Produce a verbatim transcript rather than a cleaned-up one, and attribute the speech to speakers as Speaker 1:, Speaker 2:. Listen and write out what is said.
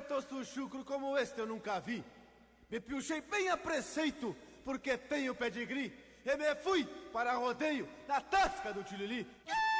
Speaker 1: tosto chucro como este eu nunca vi. Me piochei bem a preceito, porque tenho pedigree, e me fui para rodeio na tasca do Tilili.